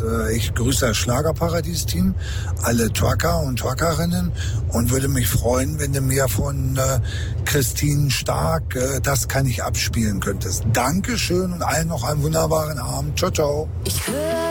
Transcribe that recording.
Ich grüße das Schlagerparadies-Team, alle Trucker und Truckerinnen und würde mich freuen, wenn du mir von Christine Stark Das kann ich abspielen könntest. Dankeschön und allen noch einen wunderbaren Abend. Ciao, ciao.